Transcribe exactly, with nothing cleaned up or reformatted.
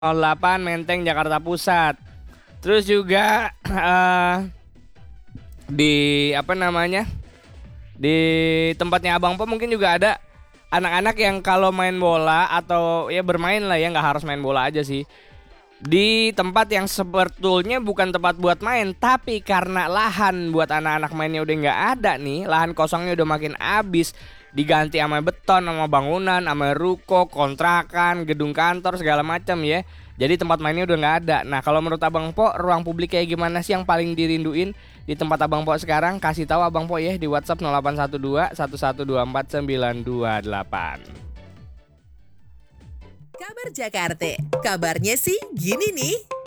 nol delapan Menteng Jakarta Pusat. Terus juga uh, di apa namanya? Di tempatnya Abang Po mungkin juga ada anak-anak yang kalau main bola atau ya bermain lah ya, nggak harus main bola aja sih. Di tempat yang sebetulnya bukan tempat buat main, tapi karena lahan buat anak-anak mainnya udah nggak ada nih, lahan kosongnya udah makin habis, diganti sama beton, sama bangunan, sama ruko, kontrakan, gedung kantor segala macam ya. Jadi tempat mainnya udah nggak ada. Nah kalau menurut Abang Po, ruang publik kayak gimana sih yang paling dirinduin di tempat Abang Po sekarang? Kasih tahu Abang Po ya di WhatsApp nol delapan satu dua satu satu dua empat sembilan dua delapan. Kabar Jakarta, kabarnya sih gini nih.